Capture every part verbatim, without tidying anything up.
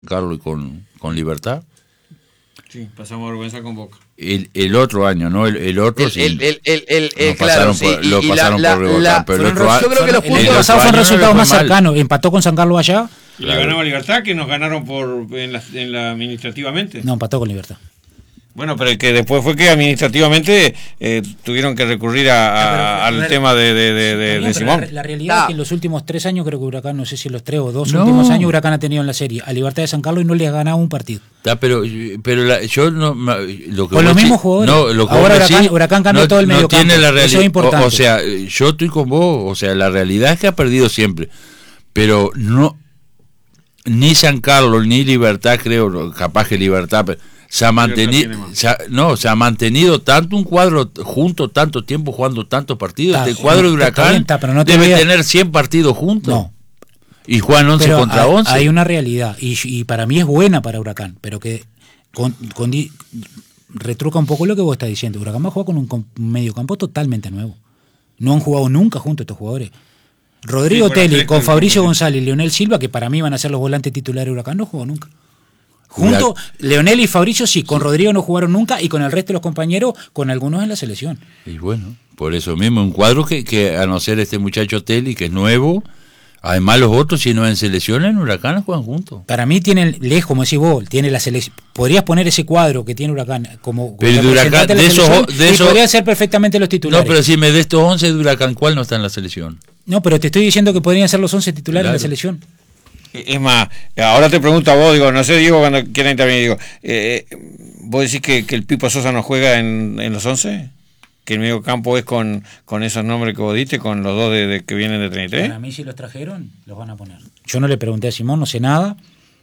Carlos y con, con Libertad. Sí, pasamos vergüenza con Boca. El, el otro año, ¿no? El, el otro el, sí. El, el, el, el, el, lo claro, pasaron sí. por, lo y, pasaron y la, por Rebotán, la, pero la, el otro, yo creo que los el puntos año pasado fue un resultado más cercano. Empató con San Carlos allá. Y le ganamos a Libertad, que nos ganaron por en la, en la administrativamente. No, empató con Libertad. Bueno, pero que después fue que administrativamente eh, tuvieron que recurrir a, a, al tema de, de, de, de, bien, de Simón. La, la realidad ah. es que en los últimos tres años, creo que Huracán, no sé si los tres o dos no. últimos años, Huracán ha tenido en la serie a Libertad de San Carlos y no le ha ganado un partido. Ah, pero pero la, yo no lo que con los decís, mismos jugadores. No, lo que ahora decís, Huracán, Huracán cambió no, todo el no medio tiene campo. La Eso es importante. O, o sea, yo estoy con vos. O sea, la realidad es que ha perdido siempre. Pero no. Ni San Carlos ni Libertad, creo, capaz que Libertad. Pero, se ha mantenido, se ha, no, se ha mantenido tanto un cuadro junto tanto tiempo jugando tantos partidos. Está, este cuadro de Huracán bien, está, pero no te debe voy a... tener cien partidos juntos. No. Y juegan once pero contra hay, once. Hay una realidad, y, y para mí es buena para Huracán, pero que con, con, retruca un poco lo que vos estás diciendo. Huracán va a jugar con un, con un medio campo totalmente nuevo. No han jugado nunca juntos estos jugadores. Rodrigo sí, Teli con Fabricio González y Leonel Silva, que para mí van a ser los volantes titulares de Huracán, no jugó nunca. Junto, Leonel y Fabricio sí, con sí. Rodrigo no jugaron nunca y con el resto de los compañeros, con algunos en la selección. Y bueno, por eso mismo, un cuadro que, que a no ser este muchacho Teli, que es nuevo, además los otros, si no en selección, en Huracán juegan juntos. Para mí tienen, lejos, como decís vos, tiene la selección. Podrías poner ese cuadro que tiene Huracán como, pero como de Huracán, de, de esos, de y esos, podrían ser perfectamente los titulares. No, pero si me de estos once de Huracán, ¿cuál no está en la selección? No, pero te estoy diciendo que podrían ser los once titulares claro. de la selección. Es más, ahora te pregunto a vos, digo, no sé, Diego, cuando quiera intervenir, digo, eh, ¿vos decís que, que el Pipo Sosa no juega en, en los once? ¿Que el medio campo es con, con esos nombres que vos diste, con los dos de, de que vienen de treinta y tres? Para mí, si los trajeron, los van a poner. Yo no le pregunté a Simón, no sé nada,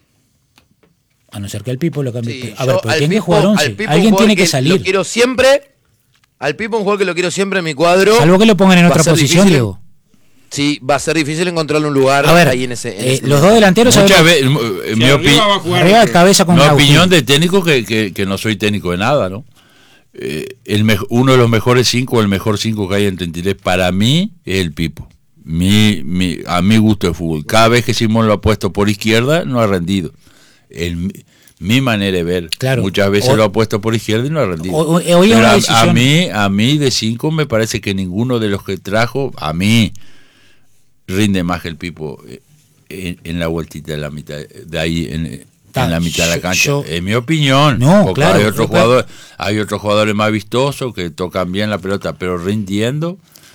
a no ser que el Pipo lo cambie. Sí, a ver, pero tiene que jugar once, alguien tiene que, que salir. Lo quiero siempre, al Pipo un jugador que lo quiero siempre en mi cuadro. Salvo que lo pongan en otra posición, difícil. Diego. Sí, va a ser difícil encontrarle un lugar a ver, ahí en ese. En eh, ese los dos delanteros. Muchas veces, en mi opinión, arriba de cabeza con mi opinión de técnico que, que, que no soy técnico de nada, ¿no? Eh, el me, uno de los mejores cinco, el mejor cinco que hay en treinta y tres, para mí es el Pipo. Mi, mi, a mi gusto de fútbol. Cada vez que Simón lo ha puesto por izquierda, no ha rendido. El, mi manera de ver. Claro. Muchas veces o, lo ha puesto por izquierda y no ha rendido. O, o, Pero a, a mí, a mí de cinco me parece que ninguno de los que trajo, a mí rinde más que el Pipo en, en la vueltita de la mitad de ahí en, Ta, en la mitad yo, de la cancha. yo, en mi opinión. No, porque claro. Hay otros jugadores, hay otros jugadores más vistosos que tocan bien la pelota, pero rindiendo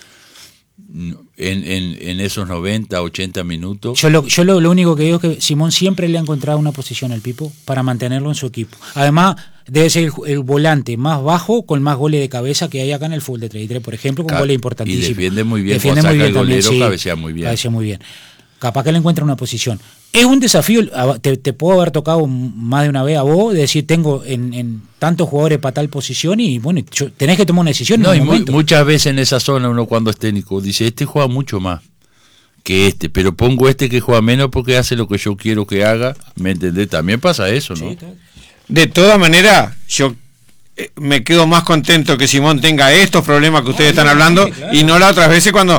en, en, en esos noventa, ochenta minutos. Yo, lo, yo lo, lo único que digo es que Simón siempre le ha encontrado una posición al Pipo para mantenerlo en su equipo. Además, debe ser el, el volante más bajo con más goles de cabeza que hay acá en el fútbol de treinta y tres, por ejemplo, con goles importantísimos. Y defiende muy bien, defiende muy bien el golero, también, sí, cabecea muy bien. Cabecea muy bien. Capaz que le encuentra una posición. Es un desafío, te, te puedo haber tocado más de una vez a vos, de decir, tengo en, en tantos jugadores para tal posición y bueno, yo, tenés que tomar una decisión no, en un y momento. Mu- muchas veces en esa zona uno cuando es técnico dice, este juega mucho más que este, pero pongo este que juega menos porque hace lo que yo quiero que haga, ¿me entendés? También pasa eso, ¿no? Sí, de todas maneras, yo eh, me quedo más contento que Simón tenga estos problemas que ustedes están hablando, claro. Y no las otras veces cuando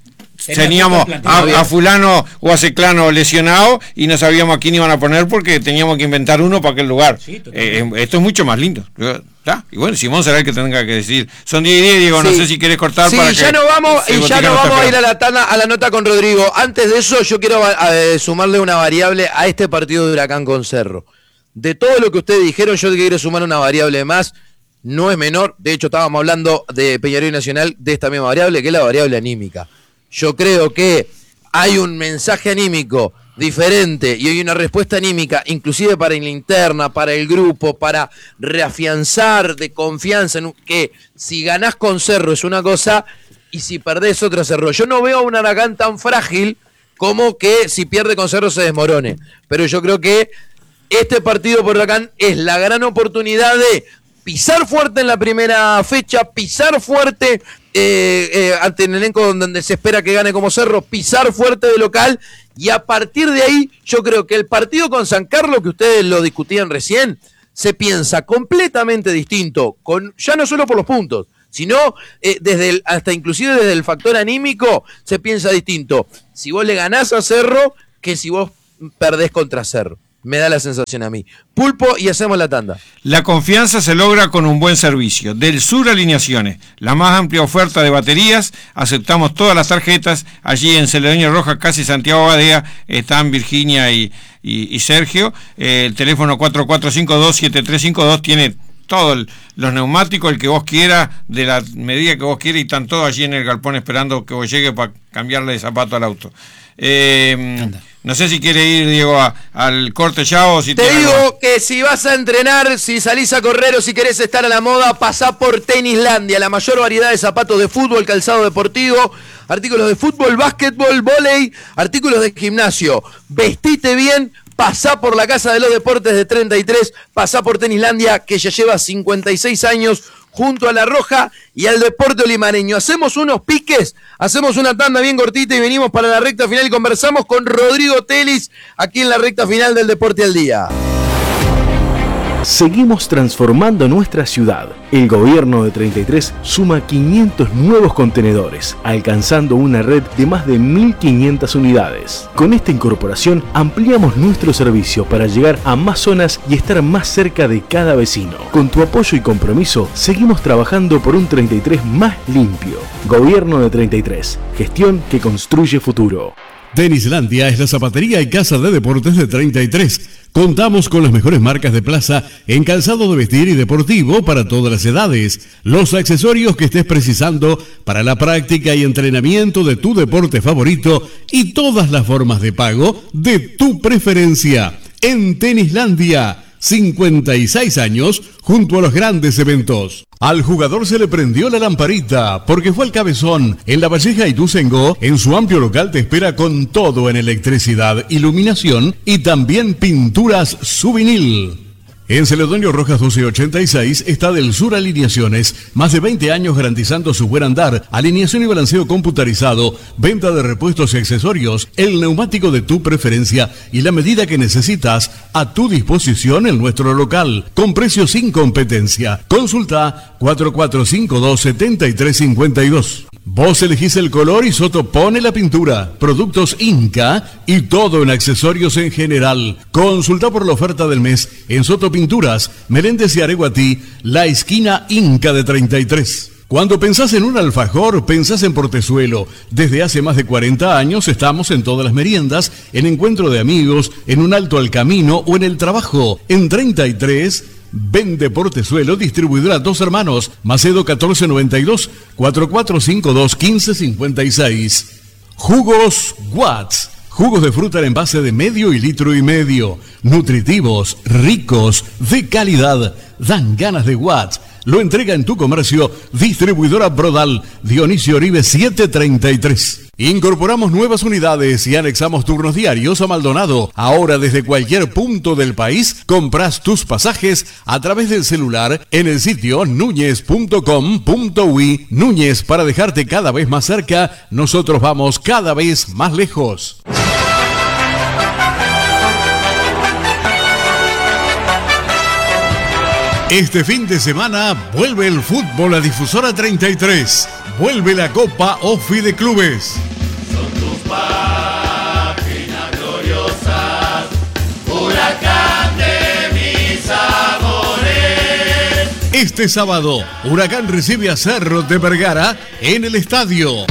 teníamos a, a fulano o a ciclano lesionado y no sabíamos a quién iban a poner porque teníamos que inventar uno para aquel lugar. Sí, eh, esto es mucho más lindo. ¿Está? Y bueno, Simón será el que tenga que decir. Son diez y diez, Diego, sí. No sé si querés cortar sí, para ya que... no vamos, y ya no vamos a ir a la, tana, a la nota con Rodrigo. Antes de eso, yo quiero a, a, sumarle una variable a este partido de Huracán con Cerro. De todo lo que ustedes dijeron, yo quiero sumar una variable más. No es menor. De hecho, estábamos hablando de Peñarol y Nacional, de esta misma variable, que es la variable anímica. Yo creo que hay un mensaje anímico diferente y hay una respuesta anímica, inclusive para la interna, para el grupo, para reafianzar de confianza en que si ganás con Cerro es una cosa y si perdés otra Cerro. Yo no veo a un Huracán tan frágil como que si pierde con Cerro se desmorone. Pero yo creo que este partido por Huracán es la gran oportunidad de pisar fuerte en la primera fecha, pisar fuerte eh, eh, ante el elenco donde se espera que gane como Cerro, pisar fuerte de local, y a partir de ahí yo creo que el partido con San Carlos, que ustedes lo discutían recién, se piensa completamente distinto, con ya no solo por los puntos, sino eh, desde el, hasta inclusive desde el factor anímico se piensa distinto si vos le ganás a Cerro que si vos perdés contra Cerro. me da la sensación a mí. Pulpo, y hacemos la tanda. La confianza se logra con un buen servicio. Del Sur Alineaciones, la más amplia oferta de baterías, aceptamos todas las tarjetas. Allí en Celedonio Roja, casi Santiago Badea, están Virginia y, y, y Sergio. Eh, el teléfono cuatro cuatro cinco dos, siete tres cinco dos tiene todos los neumáticos, el que vos quieras, de la medida que vos quieras, y están todos allí en el galpón esperando que vos llegue para cambiarle de zapato al auto. Eh, no sé si quiere ir, Diego, a, al corte ya o si te te digo algo. Que si vas a entrenar, si salís a correr o si querés estar a la moda, pasá por Tenislandia, la mayor variedad de zapatos de fútbol, calzado deportivo, artículos de fútbol, básquetbol, vóley, artículos de gimnasio. Vestite bien, pasá por la Casa de los Deportes de treinta y tres, pasá por Tenislandia, que ya lleva cincuenta y seis años junto a La Roja y al deporte olimareño. Hacemos unos piques, hacemos una tanda bien cortita y venimos para la recta final y conversamos con Rodrigo Telis aquí en la recta final del Deporte al Día. Seguimos transformando nuestra ciudad. El gobierno de treinta y tres suma quinientos nuevos contenedores, alcanzando una red de más de mil quinientas unidades. Con esta incorporación ampliamos nuestro servicio para llegar a más zonas y estar más cerca de cada vecino. Con tu apoyo y compromiso, seguimos trabajando por un treinta y tres más limpio. Gobierno de treinta y tres, gestión que construye futuro. Tenislandia es la zapatería y casa de deportes de treinta y tres. Contamos con las mejores marcas de plaza en calzado de vestir y deportivo para todas las edades. Los accesorios que estés precisando para la práctica y entrenamiento de tu deporte favorito y todas las formas de pago de tu preferencia. En Tenislandia, cincuenta y seis años junto a los grandes eventos. Al jugador se le prendió la lamparita porque fue al Cabezón. En La Valleja y Ituzaingó, en su amplio local te espera con todo en electricidad, iluminación y también pinturas Suvinil. En Celedonio Rojas doce ochenta y seis está Del Sur Alineaciones, más de veinte años garantizando su buen andar, alineación y balanceo computarizado, venta de repuestos y accesorios, el neumático de tu preferencia y la medida que necesitas a tu disposición en nuestro local, con precios sin competencia. Consulta cuatro cuatro cinco dos, siete tres cinco dos. Vos elegís el color y Soto pone la pintura. Productos Inca y todo en accesorios en general. Consulta por la oferta del mes en Soto Pinturas, Meléndez y Areguatí, la esquina Inca de treinta y tres. Cuando pensás en un alfajor, pensás en Portezuelo. Desde hace más de cuarenta años estamos en todas las meriendas, en encuentro de amigos, en un alto al camino o en el trabajo. En treinta y tres... Vende Portezuelo, distribuidora Dos Hermanos, Macedo catorce noventa y dos, cuatro cuatro cinco dos, quince cincuenta y seis. Jugos Watts, jugos de fruta en envase de medio y litro y medio, nutritivos, ricos, de calidad, dan ganas de Watts. Lo entrega en tu comercio, distribuidora Brodal, Dionisio Oribe setecientos treinta y tres. Incorporamos nuevas unidades y anexamos turnos diarios a Maldonado. Ahora desde cualquier punto del país compras tus pasajes a través del celular en el sitio núñez punto com punto uy. Núñez, para dejarte cada vez más cerca, nosotros vamos cada vez más lejos. Este fin de semana vuelve el fútbol a Difusora treinta y tres. Vuelve la Copa Ofi de Clubes. Son tus páginas gloriosas, huracán de mis amores. Este sábado, Huracán recibe a Cerro de Vergara en el estadio.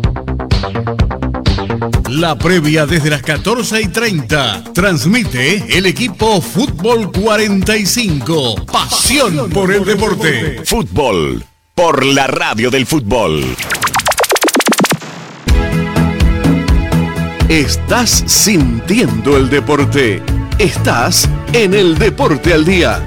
La previa desde las catorce y treinta. Transmite el equipo Fútbol cuarenta y cinco. Pasión por el deporte. Fútbol por la radio del fútbol. Estás sintiendo el deporte. Estás en el Deporte al Día.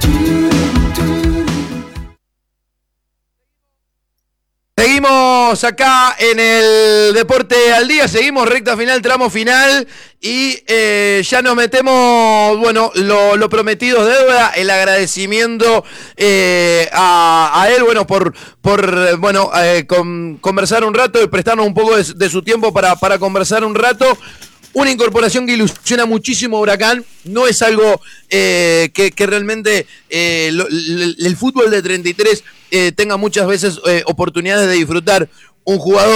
Seguimos acá en el Deporte al Día, seguimos recta final, tramo final y eh, ya nos metemos, bueno, lo, lo prometido es deuda, el agradecimiento eh, a, a él, bueno, por, por bueno, eh, con, conversar un rato y prestarnos un poco de, de su tiempo para, para conversar un rato. Una incorporación que ilusiona muchísimo a Huracán, no es algo eh, que, que realmente eh, lo, el, el fútbol de treinta y tres eh, tenga muchas veces eh, oportunidades de disfrutar. Un jugador que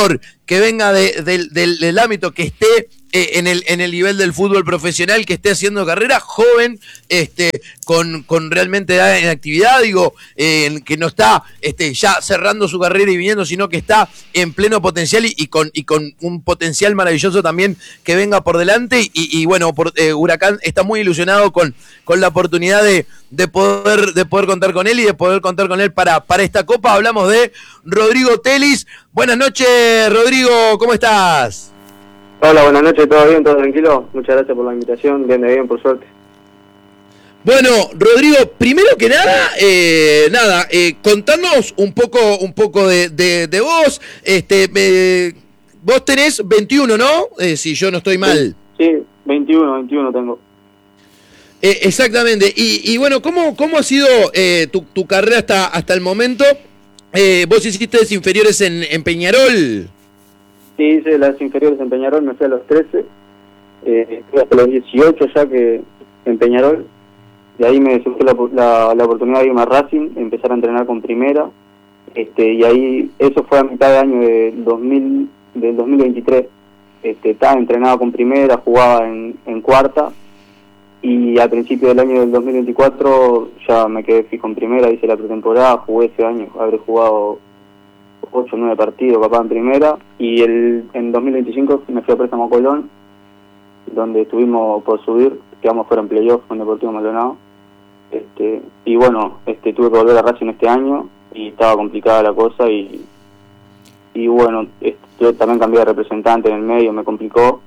que venga de, de, del, del ámbito, que esté eh, en, el, en el nivel del fútbol profesional, que esté haciendo carrera, joven, este, con, con realmente edad en actividad, digo, eh, que no está este, ya cerrando su carrera y viniendo, sino que está en pleno potencial y, y, con, y con un potencial maravilloso también que venga por delante. Y, y bueno, por, eh, Huracán está muy ilusionado con, con la oportunidad de, de, poder, de poder contar con él y de poder contar con él para, para esta Copa. Hablamos de Rodrigo Telis. Buenas noches, Rodrigo, ¿cómo estás? Hola, buenas noches, ¿todo bien? ¿Todo tranquilo? Muchas gracias por la invitación, bien de bien, por suerte. Bueno, Rodrigo, primero que nada, eh, nada, eh, contanos un poco, un poco de, de, de vos. Este, eh, vos tenés veintiuno, ¿no? Eh, si yo no estoy mal. Sí, sí, veintiuno, veintiuno tengo. Eh, exactamente. Y, y bueno, ¿cómo, cómo ha sido eh, tu, tu carrera hasta, hasta el momento? Eh, vos hiciste inferiores en, en Peñarol. Sí, hice las inferiores en Peñarol, me fui a los trece, eh, estuve hasta los dieciocho ya que en Peñarol, y ahí me surgió la, la, la oportunidad de irme a Racing, empezar a entrenar con primera, este, y ahí, eso fue a mitad de año del dos mil, del dos mil veintitrés, este, estaba entrenado con primera, jugaba en, en cuarta, y al principio del año del dos mil veinticuatro ya me quedé fijo en primera, hice la pretemporada, jugué ese año, habré jugado ocho o nueve partidos capaz en primera, y el, en dos mil veinticinco me fui a préstamo a Colón, donde estuvimos por subir, quedamos fuera en playoff con Deportivo Maldonado, este, y bueno, este, tuve que volver a Racing este año, y estaba complicada la cosa, y y bueno, este, yo también cambié de representante en el medio, me complicó,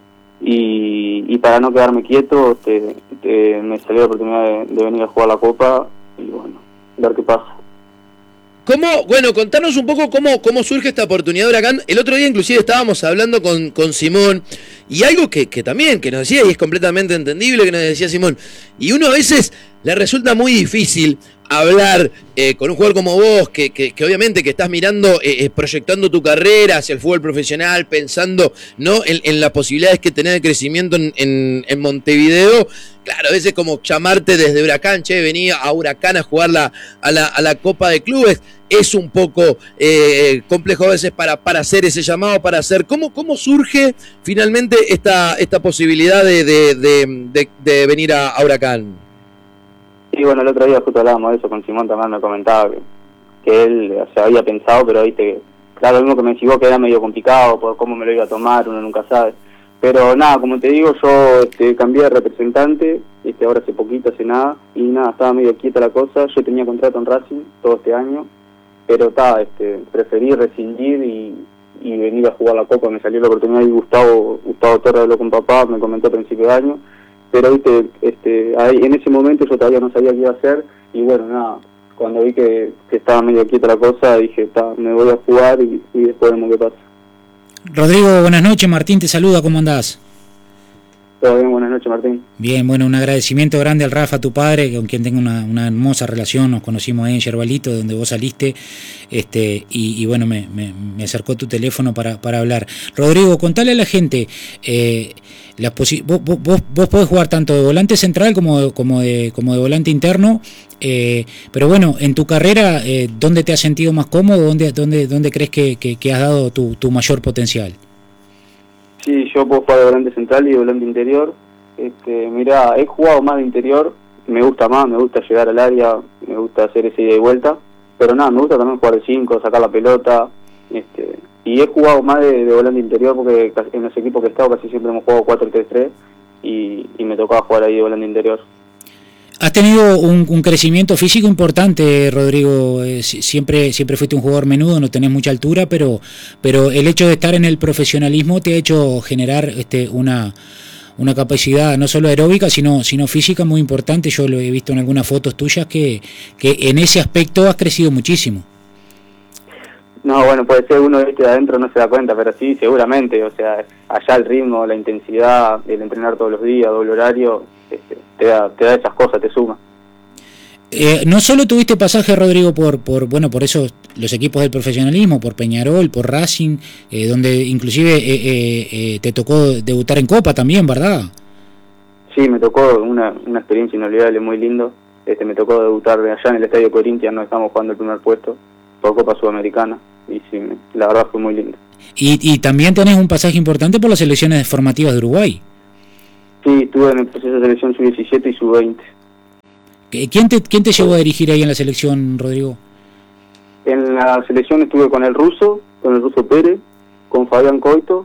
y, y para no quedarme quieto, este, este, me salió la oportunidad de, de venir a jugar la Copa, y bueno, ver qué pasa. ¿Cómo, bueno, contanos un poco cómo, cómo surge esta oportunidad de Huracán? El otro día inclusive estábamos hablando con, con Simón, y algo que, que también que nos decía, y es completamente entendible que nos decía Simón, y uno a veces le resulta muy difícil hablar eh, con un jugador como vos, que, que, que obviamente que estás mirando, eh, proyectando tu carrera hacia el fútbol profesional, pensando no en, en las posibilidades que tenés de crecimiento en, en, en Montevideo. Claro, a veces como llamarte desde Huracán, che, venía a Huracán a jugar la, a, la, a la Copa de Clubes, es un poco eh, complejo a veces para, para hacer ese llamado, para hacer, ¿cómo, cómo surge finalmente esta, esta posibilidad de, de, de, de, de venir a, a Huracán? Sí, bueno, el otro día justo hablábamos de eso con Simón, también me comentaba que, que él se había pensado, pero viste, claro, lo mismo que me decís vos, que era medio complicado por cómo me lo iba a tomar, uno nunca sabe. Pero nada, como te digo, yo este, cambié de representante, este, ahora hace poquito, hace nada, y nada, estaba medio quieta la cosa. Yo tenía contrato en Racing todo este año, pero estaba, este, preferí rescindir y, y venir a jugar la Copa. Me salió la oportunidad y Gustavo, Gustavo Torres habló con papá, me comentó a principio de año, pero viste, este, ahí, en ese momento yo todavía no sabía qué iba a hacer, y bueno, nada, cuando vi que, que estaba medio quieta la cosa, dije, ta, me voy a jugar y, y después vemos qué pasa. Rodrigo, buenas noches, Martín te saluda, ¿cómo andás? Todo bien, buenas noches, Martín. Bien, bueno, un agradecimiento grande al Rafa, tu padre, con quien tengo una, una hermosa relación, nos conocimos ahí en Yerbalito, donde vos saliste, este, y, y bueno, me, me, me acercó tu teléfono para, para hablar. Rodrigo, contale a la gente, eh, las posi- vos, vos, vos podés jugar tanto de volante central como, como, de, como de volante interno, eh, pero bueno, en tu carrera, eh, ¿dónde te has sentido más cómodo? ¿Dónde, dónde, dónde crees que, que, que has dado tu, tu mayor potencial? Sí, yo puedo jugar de volante central y de volante interior. Este, mirá, he jugado más de interior, me gusta más, me gusta llegar al área, me gusta hacer ese ida y vuelta, pero nada, me gusta también jugar de cinco, sacar la pelota, este, y he jugado más de, de volante interior porque en los equipos que he estado casi siempre hemos jugado cuatro tres tres y, y me tocaba jugar ahí de volante interior. Has tenido un, un crecimiento físico importante, Rodrigo. Eh, siempre, siempre fuiste un jugador menudo, no tenés mucha altura, pero, pero el hecho de estar en el profesionalismo te ha hecho generar este, una, una capacidad no solo aeróbica, sino, sino física muy importante. Yo lo he visto en algunas fotos tuyas que, que en ese aspecto has crecido muchísimo. No, bueno, puede ser uno de adentro no se da cuenta, pero sí, seguramente. O sea, allá el ritmo, la intensidad, el entrenar todos los días, doble horario, este, te da, te da esas cosas, te suma. Eh, no solo tuviste pasaje, Rodrigo, por, por bueno, por eso los equipos del profesionalismo, por Peñarol, por Racing, eh, donde inclusive eh, eh, eh, te tocó debutar en Copa también, ¿verdad? Sí, me tocó una, una experiencia inolvidable, muy lindo. Este, me tocó debutar allá en el Estadio Corinthians, no estamos jugando el primer puesto por Copa Sudamericana, y sí, la verdad fue muy lindo. Y, y también tenés un pasaje importante por las selecciones formativas de Uruguay. Sí, estuve en el proceso de selección sub diecisiete y sub veinte. ¿Quién te, quién te llevó a dirigir ahí en la selección, Rodrigo? En la selección estuve con el ruso, con el ruso Pérez, con Fabián Coito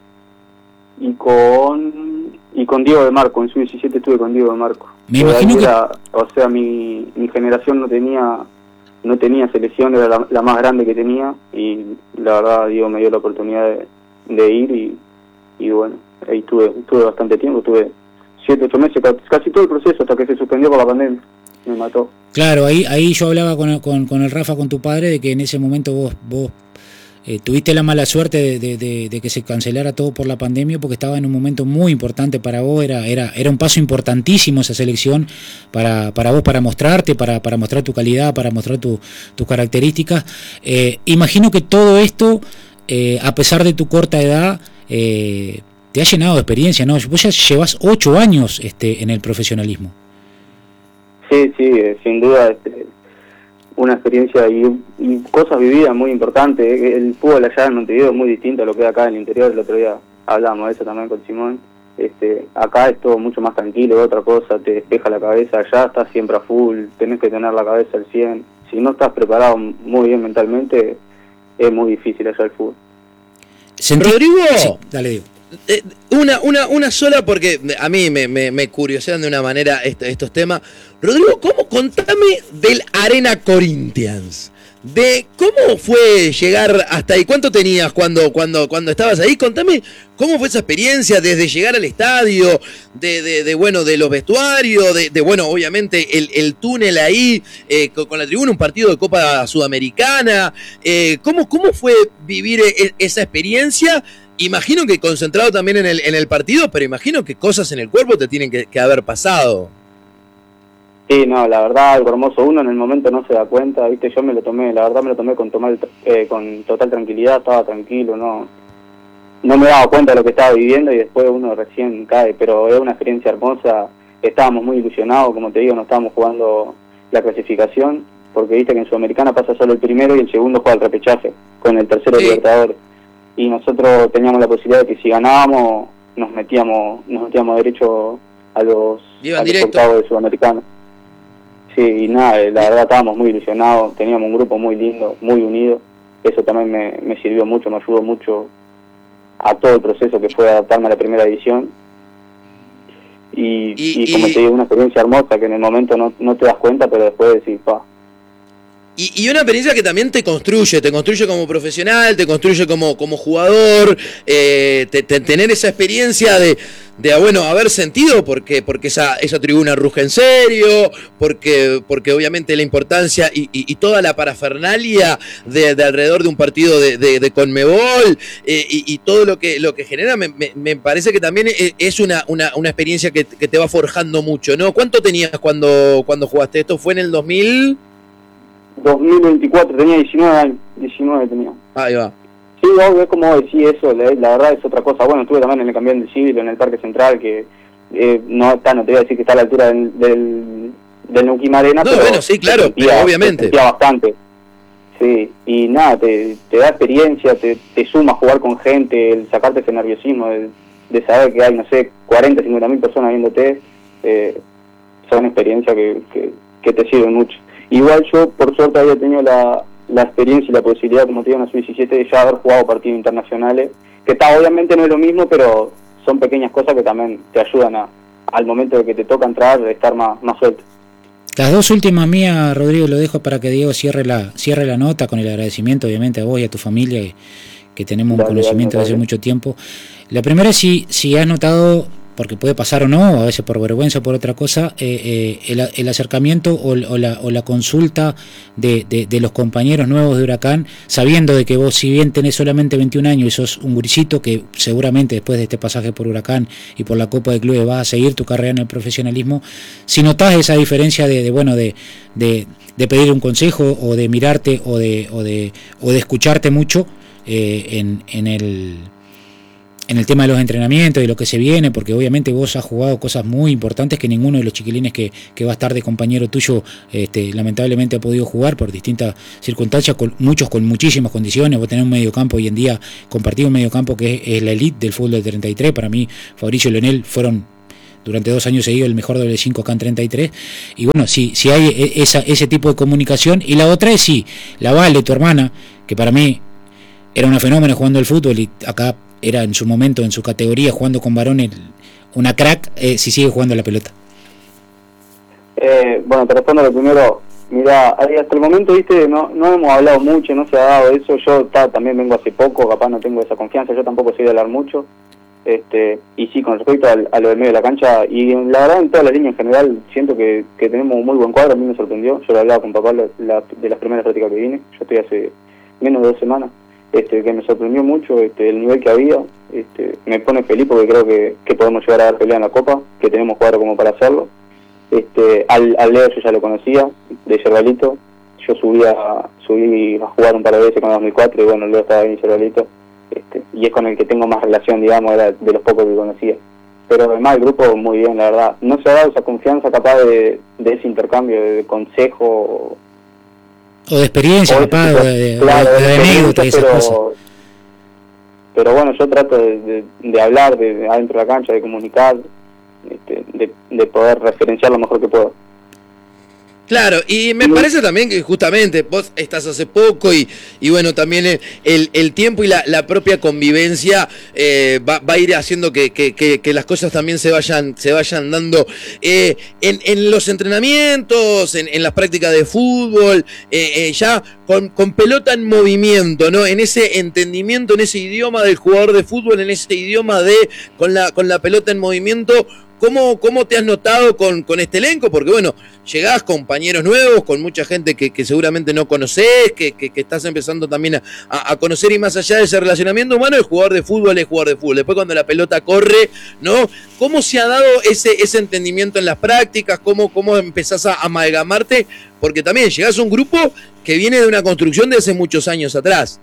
y con y con Diego de Marco. En sub diecisiete estuve con Diego de Marco. Me imagino que... Era, o sea, mi, mi generación no tenía no tenía selección, era la, la más grande que tenía, y la verdad Diego me dio la oportunidad de, de ir y, y bueno, ahí estuve, estuve bastante tiempo, estuve siete, ocho meses, casi todo el proceso hasta que se suspendió por la pandemia, me mató. Claro, ahí ahí yo hablaba con, con, con el Rafa, con tu padre, de que en ese momento vos vos eh, tuviste la mala suerte de, de, de, de que se cancelara todo por la pandemia, porque estaba en un momento muy importante para vos, era era era un paso importantísimo esa selección para para vos, para mostrarte, para para mostrar tu calidad, para mostrar tu, tus características. Eh, imagino que todo esto, eh, a pesar de tu corta edad, eh, te ha llenado de experiencia, ¿no? Vos ya llevas ocho años este, en el profesionalismo. Sí, sí, eh, sin duda, este, una experiencia y, y cosas vividas muy importantes. El fútbol allá en Montevideo es muy distinto a lo que es acá en el interior. El otro día hablamos de eso también con Simón. Este, acá es todo mucho más tranquilo, otra cosa, te despeja la cabeza. Allá estás siempre a full, tenés que tener la cabeza al cien. Si no estás preparado muy bien mentalmente, es muy difícil allá el fútbol. Rodrigo, sí, dale, digo. Eh, una, una, una sola, porque a mí me, me, me curiosean de una manera este, estos temas. Rodrigo, ¿cómo? Contame del Arena Corinthians. De cómo fue llegar hasta ahí. ¿Cuánto tenías cuando, cuando, cuando estabas ahí? Contame cómo fue esa experiencia desde llegar al estadio, de, de, de bueno, de los vestuarios, de, de bueno, obviamente el, el túnel ahí, eh, con, con la tribuna, un partido de Copa Sudamericana. Eh, ¿cómo, ¿Cómo fue vivir e, esa experiencia? Imagino que concentrado también en el, en el partido, pero imagino que cosas en el cuerpo te tienen que, que haber pasado. Sí, no, la verdad, algo hermoso. Uno en el momento no se da cuenta, ¿viste? Yo me lo tomé, la verdad me lo tomé con, tomar, eh, con total tranquilidad, estaba tranquilo, no no me daba cuenta de lo que estaba viviendo y después uno recién cae, pero es una experiencia hermosa. Estábamos muy ilusionados, como te digo, no estábamos jugando la clasificación, porque viste que en Sudamericana pasa solo el primero y el segundo juega el repechaje, con el tercero sí. Libertadores. Y nosotros teníamos la posibilidad de que si ganábamos, nos metíamos nos metíamos derecho a los, a los octavos de Sudamericana. Sí, y nada, la verdad estábamos muy ilusionados, teníamos un grupo muy lindo, muy unido. Eso también me, me sirvió mucho, me ayudó mucho a todo el proceso que fue adaptarme a la primera división. Y, y, y como y... te digo, una experiencia hermosa que en el momento no, no te das cuenta, pero después decís, pa. Y, y una experiencia que también te construye, te construye como profesional, te construye como, como jugador, eh, te, te, tener esa experiencia de, de bueno, haber sentido porque, porque esa, esa tribuna ruge en serio, porque, porque obviamente la importancia y, y, y toda la parafernalia de, de alrededor de un partido de, de, de Conmebol eh, y, y todo lo que, lo que genera, me, me, me parece que también es una, una, una experiencia que, que te va forjando mucho, ¿no? ¿Cuánto tenías cuando, cuando jugaste? ¿Esto fue en el dos mil? dos mil veinticuatro, tenía diecinueve años, diecinueve tenía. Ahí va. Sí, obvio, es como decir eso, la, la verdad es otra cosa. Bueno, estuve también en el Campeón del Siglo, en el Parque Central, que eh, no está, no te voy a decir que está a la altura del, del, del Neuquén Arena, no, pero bueno, sí, claro, sentía, pero obviamente. Sentía bastante. Sí, y nada, te, te da experiencia, te, te suma jugar con gente, el sacarte ese nerviosismo de, de saber que hay, no sé, cuarenta, cincuenta mil personas viéndote, eh, son experiencias que, que, que te sirven mucho. Igual yo, por suerte, había tenido la, la experiencia y la posibilidad, como te digo, en la sub diecisiete, de ya haber jugado partidos internacionales, que está, obviamente no es lo mismo, pero son pequeñas cosas que también te ayudan a, al momento de que te toca entrar, de estar más, más suelto. Las dos últimas mías, Rodrigo, lo dejo para que Diego cierre la, cierre la nota, con el agradecimiento, obviamente, a vos y a tu familia, que, que tenemos Dale, un conocimiento dale, de hace dale. mucho tiempo. La primera es si, si has notado, porque puede pasar o no, a veces por vergüenza o por otra cosa, eh, eh, el, el acercamiento o, o, la, o la consulta de, de, de los compañeros nuevos de Huracán, sabiendo de que vos, si bien tenés solamente veintiún años y sos un gurisito que seguramente después de este pasaje por Huracán y por la Copa de Clubes vas a seguir tu carrera en el profesionalismo, si notás esa diferencia de, de bueno, de, de, de pedir un consejo o de mirarte o de, o de, o de escucharte mucho eh, en, en el... en el tema de los entrenamientos y lo que se viene, porque obviamente vos has jugado cosas muy importantes que ninguno de los chiquilines que, que va a estar de compañero tuyo este, lamentablemente ha podido jugar por distintas circunstancias, con, muchos con muchísimas condiciones. Vos tenés un mediocampo hoy en día, compartido un mediocampo que es, es la elite del fútbol de treinta y tres. Para mí, Fabricio y Leonel fueron durante dos años seguidos el mejor doble cinco acá en treinta y tres. Y bueno, si, si hay esa, ese tipo de comunicación. Y la otra es sí, la Vale, tu hermana, que para mí era una fenómeno jugando al fútbol y acá era en su momento, en su categoría, jugando con varones, una crack, eh, si sigue jugando a la pelota. Eh, bueno, te respondo lo primero. Mira, hasta el momento, viste, no no hemos hablado mucho, no se ha dado eso. Yo ta, también vengo hace poco, capaz no tengo esa confianza, yo tampoco soy de hablar mucho. este Y sí, con respecto al, a lo del medio de la cancha, y la verdad en toda la línea en general, siento que, que tenemos un muy buen cuadro. A mí me sorprendió, yo lo hablaba con papá la, la, de las primeras prácticas que vine, yo estoy hace menos de dos semanas. Este, que me sorprendió mucho este, el nivel que había. Este, me pone feliz porque creo que, que podemos llegar a dar pelea en la Copa, que tenemos cuadro como para hacerlo. Este, al, al Leo yo ya lo conocía, de Yerbalito. Yo subí a, subí a jugar un par de veces con dos mil cuatro y bueno, Leo estaba ahí en Yerbalito. Este, y es con el que tengo más relación, digamos, era de los pocos que conocía. Pero además el grupo muy bien, la verdad. No se ha dado esa confianza capaz de, de ese intercambio de, de consejo o de experiencia, papá, de, de, claro, de, de, de anécdotas y esas pero, cosas. Pero bueno, yo trato de, de, de hablar de, de adentro de la cancha, de comunicar, este, de, de poder referenciar lo mejor que puedo. Claro, y me parece también que justamente vos estás hace poco y, y bueno, también el, el, el tiempo y la, la propia convivencia eh, va, va a ir haciendo que, que, que, que las cosas también se vayan se vayan dando eh, en, en los entrenamientos, en, en las prácticas de fútbol, eh, eh, ya con, con pelota en movimiento, ¿no? En ese entendimiento, en ese idioma del jugador de fútbol, en ese idioma de con la, con la pelota en movimiento. ¿Cómo, ¿Cómo te has notado con, con este elenco? Porque bueno, llegás compañeros nuevos, con mucha gente que, que seguramente no conocés, que, que, que estás empezando también a, a conocer, y más allá de ese relacionamiento humano, el jugador de fútbol es jugador de fútbol. Después cuando la pelota corre, ¿no? ¿Cómo se ha dado ese, ese entendimiento en las prácticas? ¿Cómo, cómo empezás a amalgamarte? Porque también llegás a un grupo que viene de una construcción de hace muchos años atrás.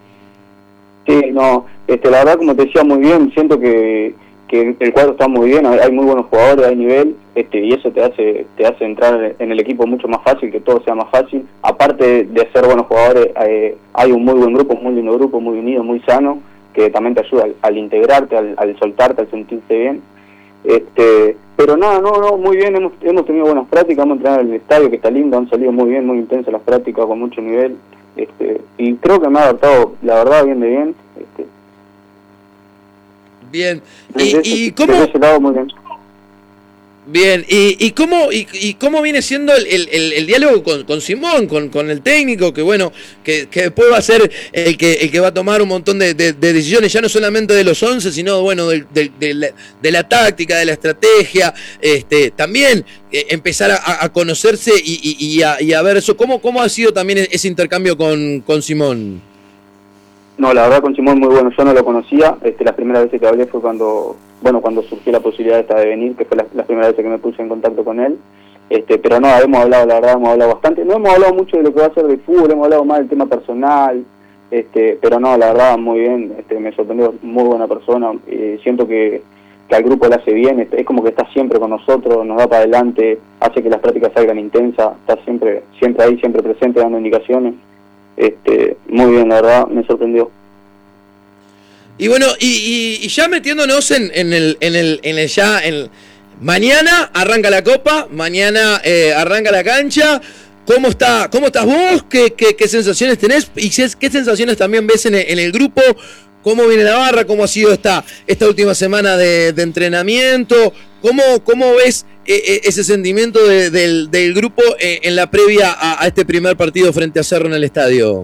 Sí, no, este, la verdad, como te decía, muy bien, siento que que el cuadro está muy bien, hay muy buenos jugadores, hay nivel, este, y eso te hace te hace entrar en el equipo mucho más fácil, que todo sea más fácil. Aparte de ser buenos jugadores, hay, hay un muy buen grupo, un muy lindo grupo, muy unido, muy sano, que también te ayuda al, al integrarte, al, al soltarte, al sentirte bien. Este, pero nada, no, no, muy bien, hemos, hemos tenido buenas prácticas, hemos entrenado en el estadio, que está lindo, han salido muy bien, muy intensas las prácticas, con mucho nivel, este, y creo que me ha adaptado, la verdad, bien de bien. Este, Bien, y, y, ese, y cómo ese lado muy bien. Bien, y, y cómo y, y cómo viene siendo el, el, el diálogo con, con Simón, con, con el técnico, que bueno, que, que después va a ser el que el que va a tomar un montón de, de, de decisiones, ya no solamente de los once, sino bueno, de, de, de, la, de la táctica, de la estrategia, este, también eh, empezar a, a conocerse y, y, y, a, y a ver eso. ¿Cómo, cómo ha sido también ese intercambio con, con Simón? No, la verdad con Simón muy bueno, yo no lo conocía, este, las primeras veces que hablé fue cuando, bueno, cuando surgió la posibilidad esta de venir, que fue la, la primera vez que me puse en contacto con él, este, pero no, hemos hablado, la verdad, hemos hablado bastante, no hemos hablado mucho de lo que va a ser de fútbol, hemos hablado más del tema personal, este, pero no, la verdad, muy bien, este, me sorprendió, muy buena persona, eh, siento que, que al grupo le hace bien, este, es como que está siempre con nosotros, nos da para adelante, hace que las prácticas salgan intensas, está siempre, siempre ahí, siempre presente, dando indicaciones. Este, muy bien, la verdad, me sorprendió. Y bueno, y, y, y ya metiéndonos en, en el, en el, en el ya, en, mañana arranca la Copa, mañana eh, arranca la cancha. ¿Cómo está, cómo estás vos? ¿Qué, qué, qué sensaciones tenés? Y qué sensaciones también ves en el, en el grupo. ¿Cómo viene la barra? ¿Cómo ha sido esta, esta última semana de, de entrenamiento? ¿Cómo, cómo ves eh, ese sentimiento de, del, del grupo eh, en la previa a, a este primer partido frente a Cerro en el estadio?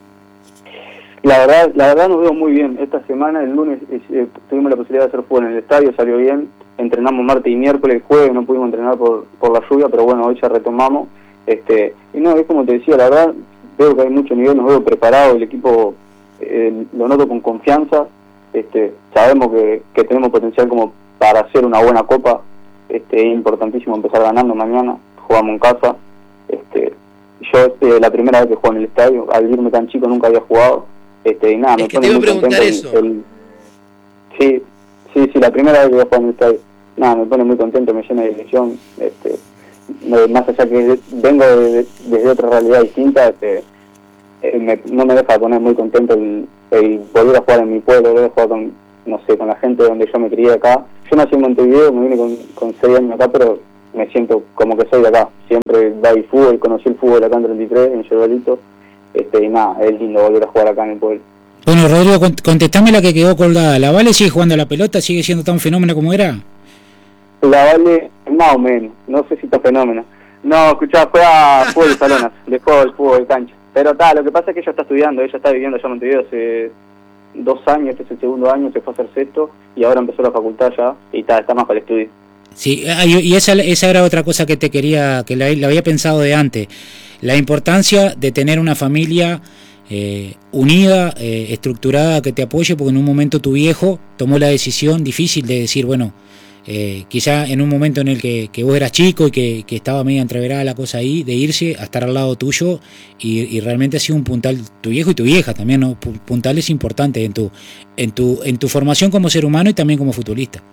La verdad, la verdad nos veo muy bien. Esta semana, el lunes, eh, tuvimos la posibilidad de hacer fútbol en el estadio, salió bien. Entrenamos martes y miércoles, jueves no pudimos entrenar por, por la lluvia, pero bueno, hoy ya retomamos. Este, y no, es como te decía, la verdad, veo que hay mucho nivel, nos veo preparados, el equipo eh, lo noto con confianza. Este, sabemos que, que tenemos potencial como para hacer una buena copa. Este, es importantísimo empezar ganando mañana, jugamos en casa. Este, yo eh, la primera vez que juego en el estadio, al irme tan chico nunca había jugado. Este, y nada, es me que pone te iba muy a preguntar contento eso. El, el, Sí, sí, sí, la primera vez que voy a jugar en el estadio. Nada, me pone muy contento, me llena de ilusión. Este, me, más allá que vengo de, de, desde otra realidad distinta, este, eh, me, no me deja poner muy contento el, el volver a jugar en mi pueblo, volver a jugar con, no sé, con la gente donde yo me crié acá. Yo nací en Montevideo, me vine con, con seis años acá, pero me siento como que soy de acá. Siempre baby fútbol, conocí el fútbol acá en treinta y tres, en Yerbalito, este, y nada, es lindo volver a jugar acá en el pueblo. Bueno, Rodrigo, contestame la que quedó colgada. ¿La Vale sigue jugando a la pelota? ¿Sigue siendo tan fenómeno como era? La Vale, más o menos, no sé si está fenómeno. No, escuchá, juega fútbol de salonas, dejó el fútbol de cancha. Pero tal, lo que pasa es que ella está estudiando, ella está viviendo allá en Montevideo hace dos años, este es el segundo año, se fue a hacer sexto y ahora empezó la facultad ya y está, está más para el estudio. Sí, y esa, esa era otra cosa que te quería, que la, la había pensado de antes. La importancia de tener una familia eh, unida, eh, estructurada, que te apoye, porque en un momento tu viejo tomó la decisión difícil de decir, bueno, eh, quizá en un momento en el que, que vos eras chico y que, que estaba media entreverada la cosa ahí, de irse a estar al lado tuyo, y, y realmente ha sido un puntal, tu viejo y tu vieja también, ¿no? Puntales importantes en tu, en tu, en tu formación como ser humano y también como futbolista.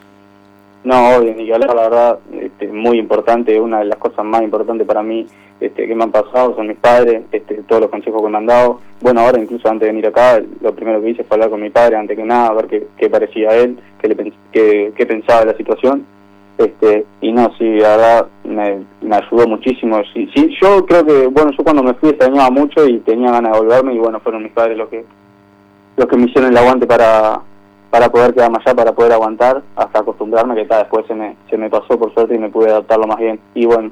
No, obvio, ni que hablar, la verdad, este, muy importante, una de las cosas más importantes para mí este, que me han pasado son mis padres, este, todos los consejos que me han dado. Bueno, ahora incluso antes de venir acá, lo primero que hice fue hablar con mi padre, antes que nada, a ver qué, qué parecía a él, qué, le, qué, qué pensaba de la situación. Este, y no, sí, la verdad, me, me ayudó muchísimo. Sí, sí, yo creo que, bueno, yo cuando me fui extrañaba mucho y tenía ganas de volverme, y bueno, fueron mis padres los que, los que me hicieron el aguante para... para poder quedarme allá, para poder aguantar, hasta acostumbrarme, que tal, después se me se me pasó por suerte y me pude adaptarlo más bien. Y bueno,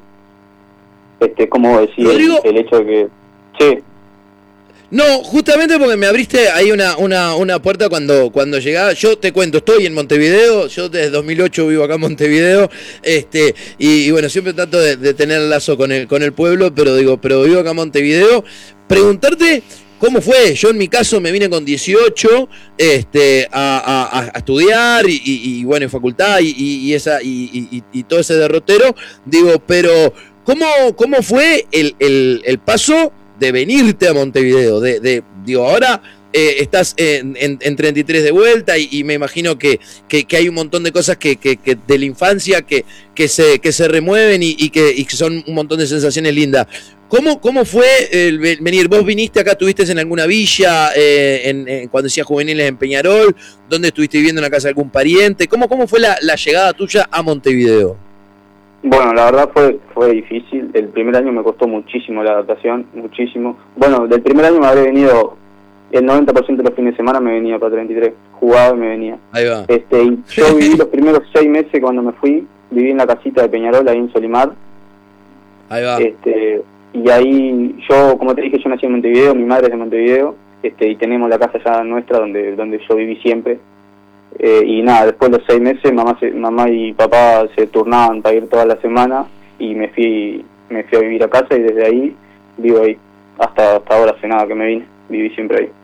este como decía, el, el hecho de que... Sí. No, justamente porque me abriste ahí una, una, una puerta cuando, cuando llegaba. Yo te cuento, estoy en Montevideo, yo desde dos mil ocho vivo acá en Montevideo, este, y, y bueno, siempre trato de, de tener lazo con el, con el pueblo, pero digo, pero vivo acá en Montevideo. Preguntarte... ¿cómo fue? Yo en mi caso me vine con dieciocho este, a, a, a estudiar y, y, y bueno, en facultad y, y, y esa, y, y, y todo ese derrotero. Digo, pero ¿cómo, cómo fue el, el, el paso de venirte a Montevideo? De, de, digo, ahora eh, estás en, en, en treinta y tres de vuelta y, y me imagino que, que, que hay un montón de cosas que, que, que de la infancia que, que, se, que se remueven y, y, que, y que son un montón de sensaciones lindas. ¿Cómo, ¿Cómo fue el venir? ¿Vos viniste acá, estuviste en alguna villa, eh, en, en, cuando decías juveniles en Peñarol? ¿Dónde estuviste viviendo, en la casa de algún pariente? ¿Cómo, cómo fue la, la llegada tuya a Montevideo? Bueno, la verdad fue fue difícil. El primer año me costó muchísimo la adaptación, muchísimo. Bueno, del primer año me habré venido, el noventa por ciento de los fines de semana me venía para treinta y tres, jugaba y me venía. Ahí va. Este, y yo viví los primeros seis meses cuando me fui, viví en la casita de Peñarol, ahí en Solimar. Ahí va. Este... Y ahí, yo, como te dije, yo nací en Montevideo, mi madre es de Montevideo, este, y tenemos la casa ya nuestra donde donde yo viví siempre. Eh, y nada, después de los seis meses, mamá se, mamá y papá se turnaban para ir toda la semana, y me fui me fui a vivir a casa, y desde ahí vivo ahí. Hasta, hasta ahora, hace nada que me vine, viví siempre ahí.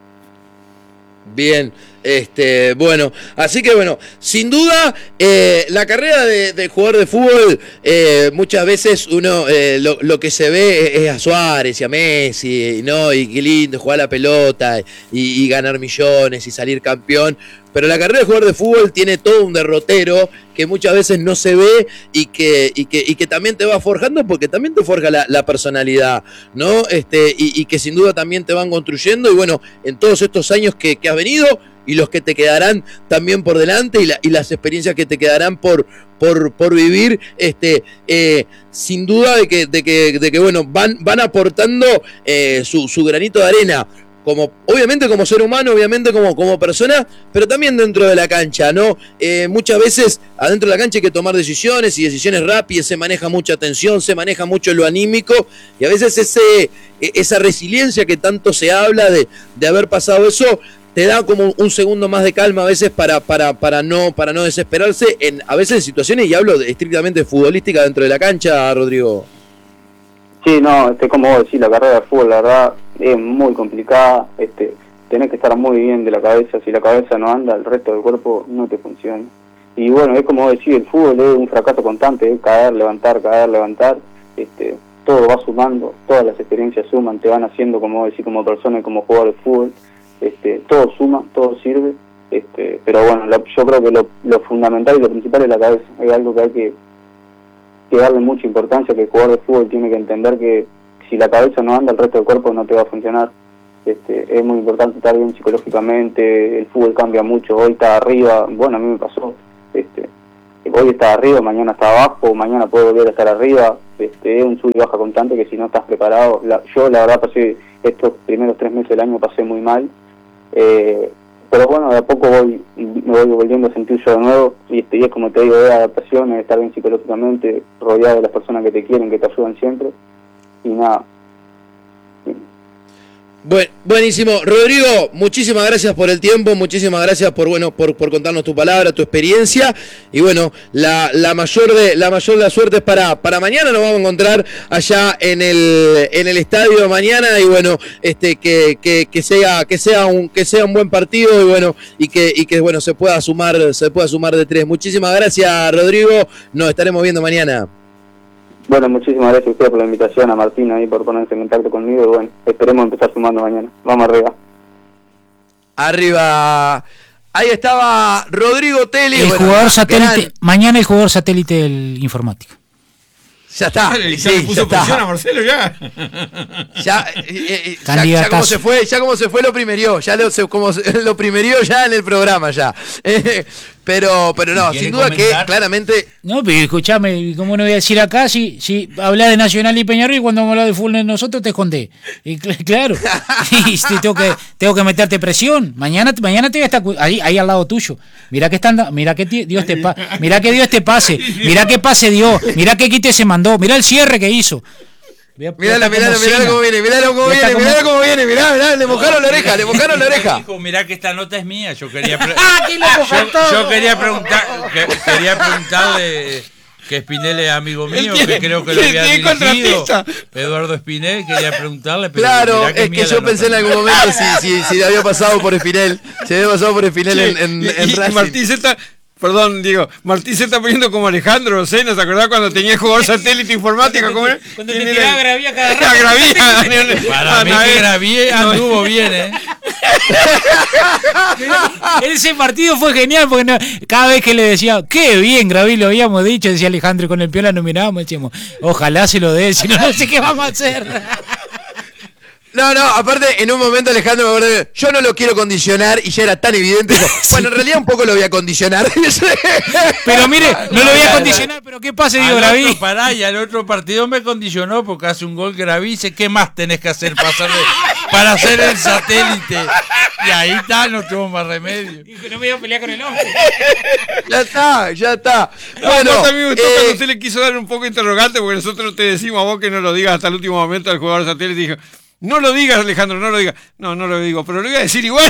Bien, este, bueno, así que bueno, sin duda eh, la carrera de, de jugador de fútbol, eh, muchas veces uno eh, lo, lo que se ve es a Suárez y a Messi, ¿no? Y qué lindo jugar la pelota y, y ganar millones y salir campeón. Pero la carrera de jugador de fútbol tiene todo un derrotero que muchas veces no se ve y que, y que, y que también te va forjando, porque también te forja la, la personalidad, ¿no? Este, y, y que sin duda también te van construyendo. Y bueno, en todos estos años que, que has venido y los que te quedarán también por delante, y, la, y las experiencias que te quedarán por, por, por vivir, este, eh, sin duda de que, de que, de que bueno, van, van aportando eh, su, su granito de arena. Como, obviamente como ser humano, obviamente como, como persona, pero también dentro de la cancha, ¿no? Eh, muchas veces adentro de la cancha hay que tomar decisiones, y decisiones rápidas, se maneja mucha tensión, se maneja mucho lo anímico, y a veces ese, esa resiliencia que tanto se habla de, de haber pasado eso, te da como un segundo más de calma a veces para, para, para, no, para no desesperarse, en, a veces en situaciones, y hablo de, estrictamente futbolística dentro de la cancha, Rodrigo. Sí, no, este, como vos decís, la carrera de fútbol, la verdad, es muy complicada. Este, tenés que estar muy bien de la cabeza. Si la cabeza no anda, el resto del cuerpo no te funciona. Y bueno, es como vos decís, el fútbol es un fracaso constante, es caer, levantar, caer, levantar. Este, todo va sumando, todas las experiencias suman, te van haciendo, como vos decís, como persona y como jugador de fútbol. Este, todo suma, todo sirve. Este, pero bueno, lo, yo creo que lo, lo fundamental y lo principal es la cabeza. Es algo que hay que, que darle mucha importancia, que el jugador de fútbol tiene que entender que si la cabeza no anda, el resto del cuerpo no te va a funcionar. Este, es muy importante estar bien psicológicamente, el fútbol cambia mucho, hoy está arriba, bueno, a mí me pasó, este, hoy está arriba, mañana está abajo, mañana puede volver a estar arriba, este, es un sub y baja constante que si no estás preparado, la, yo la verdad pasé estos primeros tres meses del año pasé muy mal, eh, pero bueno, de a poco voy me voy volviendo a sentir yo de nuevo, y, este, y es como te digo, de adaptación, es estar bien psicológicamente, rodeado de las personas que te quieren, que te ayudan siempre, y nada. Buen, buenísimo. Rodrigo, muchísimas gracias por el tiempo, muchísimas gracias por bueno por, por contarnos tu palabra, tu experiencia. Y bueno, la, la mayor de la mayor de las suertes para, para mañana. Nos vamos a encontrar allá en el en el estadio mañana. Y bueno, este que, que, que sea, que sea un, que sea un buen partido, y bueno, y que, y que bueno se pueda sumar, se pueda sumar de tres. Muchísimas gracias, Rodrigo. Nos estaremos viendo mañana. Bueno, muchísimas gracias a ustedes por la invitación, a Martín ahí por ponerse en contacto conmigo, y bueno, esperemos empezar sumando mañana. Vamos arriba. Arriba. Ahí estaba Rodrigo Teli. El bueno, jugador satélite, gran... mañana el jugador satélite del informático. Ya está. Ya sí, le puso ya presión está. a Marcelo ya. Ya, eh, eh, ya, ya como se fue, ya como se fue lo primerió, ya lo, se, como se, lo primerió ya en el programa ya. Eh, pero, pero no, sin duda comentar? Que claramente. No, pero escuchame, ¿cómo no voy a decir acá si, si hablas de Nacional y Peñarol y cuando hablas de fútbol de nosotros te escondés? Y claro, y tengo que, tengo que meterte presión. Mañana, mañana te voy a estar ahí, ahí al lado tuyo. Mirá que están, mirá que Dios te pa, mirá que Dios te pase, mirá que pase Dios, mirá que quite se mandó, mirá el cierre que hizo. Mirá, mirá, mirá cómo viene, mirá cómo viene, mirá cómo viene, mirá, mirá, le mojaron la oreja, le mojaron la oreja. Dijo, mirá que esta nota es mía, yo quería pre yo, yo quería preguntar, que, quería preguntarle que Espinel es amigo mío, que creo que lo había dirigido, Eduardo Espinel, quería preguntarle, pero claro, que es, es que yo pensé en algún momento si, si, si le había pasado por Espinel, se había pasado por Espinel en, en, en y, Racing. Y Martín Zeta, perdón, digo, Martín se está poniendo como Alejandro Rosena, ¿se acordás cuando tenía jugador satélite informática? ¿Cómo era? Cuando te tiraba Gravía cada rato. Gravía. Para mí que Gravía anduvo bien, ¿eh? Ese partido fue genial porque no, cada vez que le decía, qué bien Gravía, lo habíamos dicho, decía Alejandro, y con el Piola nos mirábamos y decíamos, ojalá se lo dé, si no, no sé qué vamos a hacer. No, no, aparte en un momento Alejandro me acordé, yo no lo quiero condicionar y ya era tan evidente. Sí. Bueno, en realidad un poco lo voy a condicionar. Pero mire, no lo voy a condicionar, pero ¿qué pasa, digo, Graví? Pará, y al otro partido me condicionó porque hace un gol Graví, dice, ¿qué más tenés que hacer para hacer, para hacer el satélite? Y ahí está, no tuvo más remedio. Dijo, no me iba a pelear con el hombre. Ya está, ya está. Bueno, no, me gustó eh, cuando usted le quiso dar un poco interrogante porque nosotros te decimos a vos que no lo digas hasta el último momento al jugador satélite y dijo, no lo digas, Alejandro, no lo digas. No, no lo digo, pero lo voy a decir igual.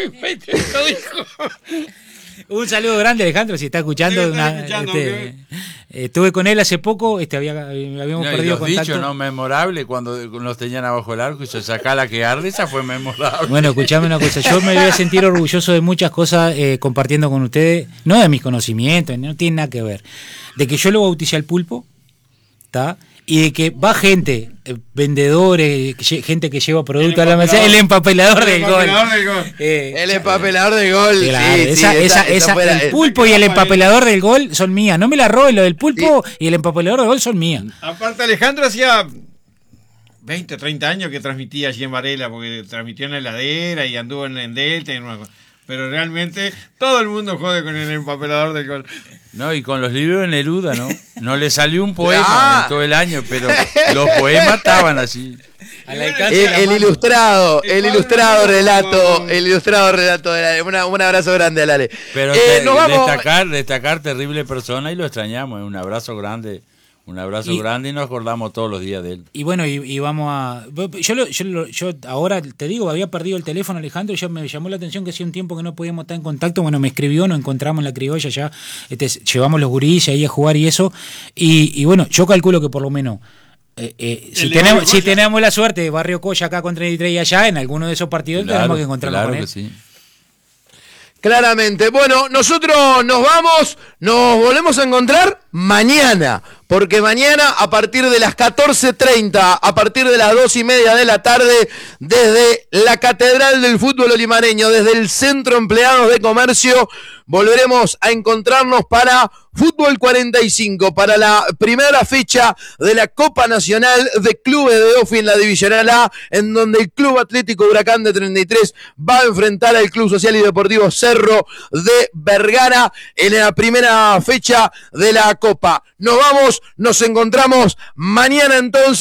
Lo dijo. Un saludo grande, Alejandro, si está escuchando. Sí, una, escuchando este, eh, estuve con él hace poco, este, había, habíamos no, perdido los contacto. Dicho, no memorable, cuando nos tenían abajo el arco y se sacaba la que arde, esa fue memorable. Bueno, escuchame una cosa, yo me voy a sentir orgulloso de muchas cosas eh, compartiendo con ustedes, no de mis conocimientos, no tiene nada que ver. De que yo lo bauticé al pulpo, ¿está? Y de que va gente, eh, vendedores, que, gente que lleva producto a la mesa, el empapelador del gol. Eh, el empapelador del gol. Claro, sí, esa, sí, esa, esa, esa, esa fuera, el pulpo y el empapelador del gol son mías. No me la robe, lo del pulpo sí. Y el empapelador del gol son mías. Aparte, Alejandro hacía veinte, treinta años que transmitía allí en Varela, porque transmitió en la heladera y anduvo en, en Delta y en una cosa. Pero realmente todo el mundo jode con el empapelador del gol. No, y con los libros de Neruda, ¿no? No le salió un poema ah. en todo el año, pero los poemas estaban así. El, el ilustrado, el ilustrado relato, el ilustrado relato de Ale. Una, un abrazo grande a Ale. Pero eh, te, vamos... destacar, destacar terrible persona y lo extrañamos, un abrazo grande. Un abrazo y, grande y nos acordamos todos los días de él. Y bueno, y, y vamos a... Yo, lo, yo, lo, yo ahora te digo, había perdido el teléfono, Alejandro, y ya me llamó la atención que hacía un tiempo que no podíamos estar en contacto. Bueno, me escribió, nos encontramos en la criolla ya, este, llevamos los gurises ahí a jugar y eso. Y, y bueno, yo calculo que por lo menos... Eh, eh, si tenemos si tenemos la suerte de Barrio Coya acá con treinta y tres y allá, en alguno de esos partidos claro, tenemos que encontrarnos claro con él. Que sí. Claramente. Bueno, nosotros nos vamos, nos volvemos a encontrar mañana. porque mañana a partir de las catorce treinta, a partir de las dos y media de la tarde, desde la Catedral del Fútbol Olimareño, desde el Centro Empleados de Comercio, volveremos a encontrarnos para Fútbol cuarenta y cinco, para la primera fecha de la Copa Nacional de Clubes de O F I en la Divisional A, en donde el Club Atlético Huracán de treinta y tres va a enfrentar al Club Social y Deportivo Cerro de Vergara en la primera fecha de la Copa. Nos vamos, nos encontramos mañana entonces.